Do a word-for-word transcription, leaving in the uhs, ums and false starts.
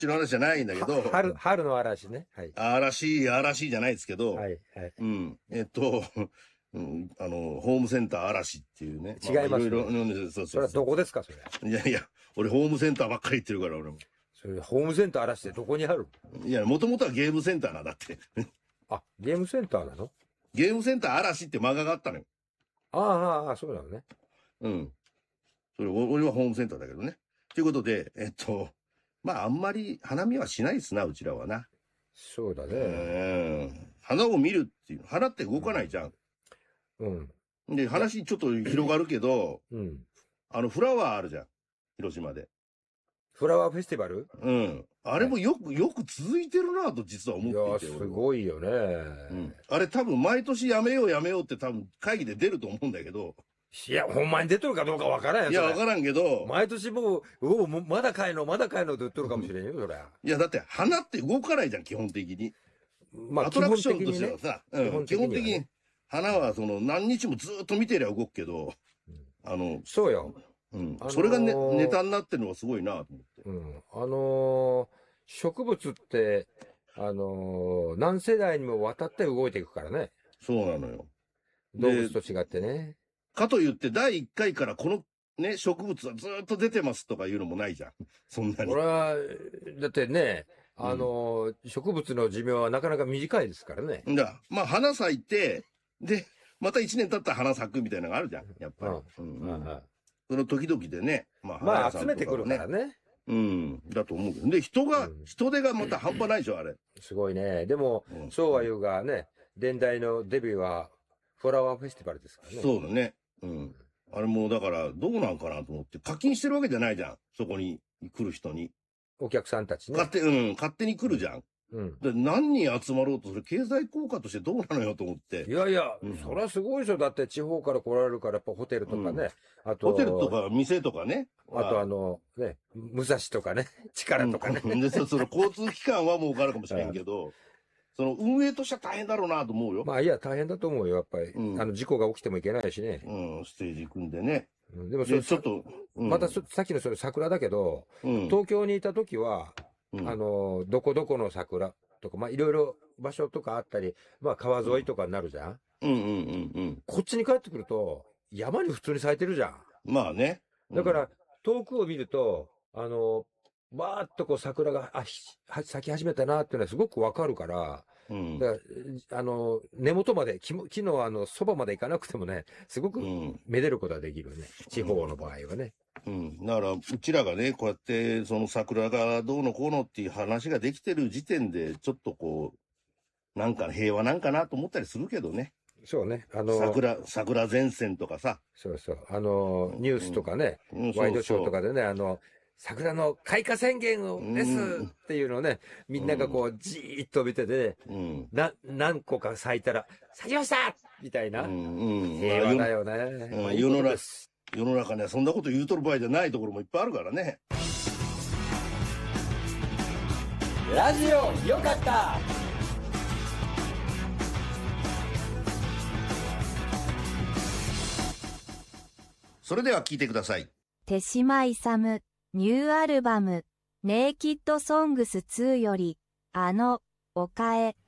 の話じゃないんだけど。 春、春の嵐ね。はい。 嵐、嵐じゃないですけど。 はい、はい。 うん。えっと、うん、あの、ホームセンター嵐っていうね。 違いますね。 いろいろ、そうそう。 それはどこですか、それ。 いやいや、俺ホームセンターばっかり行ってるから、俺も。 それ、ホームセンター嵐ってどこにある？ いや、もともとはゲームセンターなんだって。 あ、ゲームセンターなの？ ゲームセンター嵐って漫画があったのよ。 ああ、ああ、そうなのね。 うん。それ、俺はホームセンターだけどね。ということで、えっと、まあ、あんまり花見はしないですな、うちらはな。 そうだね。 うん。花を見るっていう。花って動かないじゃん。 うん。 で、話ちょっと広がるけど、 うん。 あの、フラワーあるじゃん。広島で。 フラワーフェスティバル？ うん。あれもよく、よく続いてるなと実は思っていて。 いや、すごいよね。 うん。あれ多分毎年やめようやめようって多分会議で出ると思うんだけど。 いや、ほんまに出とるかどうかわからんよ。 いや、わからんけど。 毎年もう、おう、まだ買えの、まだ買えのって言っとるかもしれんよ、そりゃ。 いや、だって花って動かないじゃん、基本的に。 まあ、 アトラクションとしてはさ、 うん、 基本的に花はその何日もずっと見てりゃ動くけど、あの、 そうよ。 うん。それがね、ネタになってるのはすごいなと思って。 うん。あのー、植物って、あのー、何世代にもわたって動いていくからね。 そうなのよ。 動物と違ってね。 かと言ってだいいっかいからこのね、植物はずっと出てますとかいうのもないじゃん。そんなに。 俺は、だってね、あの、うん、植物の寿命はなかなか短いですからね。 だまあ、花咲いて、で、また一年経ったら花咲くみたいなのがあるじゃん、やっぱり。うんうん、その時々でね、 まあ、まあ、集めてくるからね。 うん、だと思うけど。で、人が、うん、人手がまた半端ないでしょ、あれ。 すごいね。でも、うん、そうは言うがね、伝来のデビューは、フラワーフェスティバルですからね。 そうだね。うん。あれもだからどうなんかなと思って課金してるわけじゃないじゃん。そこに来る人に。 お客さんたちね。 勝手、うん、勝手に来るじゃん。 うん。 で何人集まろうとそれ経済効果としてどうなのよと思って。 いやいや、うん、そりゃすごいでしょ。だって地方から来られるからやっぱホテルとかね。うん、あと。 ホテルとか店とかね。 あとあの、ね、武蔵とかね。力とかね。 うん、で、その交通機関は儲かるかもしれんけど。その運営としては大変だろうなと思うよ。 まあいや、大変だと思うよ、やっぱり。うん、あの、事故が起きてもいけないしね。 うん、ステージ組んでね。 うん、でもそれ、ちょっと、うん、またさっきのそれ桜だけど、うん、東京にいた時は、うん、あの、どこどこの桜とか、まあいろいろ場所とかあったり、まあ川沿いとかになるじゃん。 うんうんうんうん。 こっちに帰ってくると、山に普通に咲いてるじゃん。 まあね。 うん、だから、遠くを見ると、あの、バーっとこう桜が、あ、咲き始めたなっていうのはすごくわかるから、うん、だからあの根元まで木も木のあのそばまで行かなくてもねすごくめでることができるね、うん、地方の場合はね、 うん、だからうちらがねこうやってその桜がどうのこうのっていう話ができてる時点でちょっとこうなんか平和なんかなと思ったりするけどね。 そうね、あの桜桜前線とかさ、 そうそう、あのニュースとかね、うんうん、ワイドショーとかでね、あの桜の開花宣言をですっていうのをね、みんながこうじーっと見てて、うん、な何個か咲いたら咲きましたみたいな、うんうん、平和だよね、 うんまあ、世の中世の中ねそんなこと言うとる場合じゃないところもいっぱいあるからね。 ラジオよかった。 それでは聞いてください。 手島勇ニューアルバムネイキッドソングスツーよりあのおかえ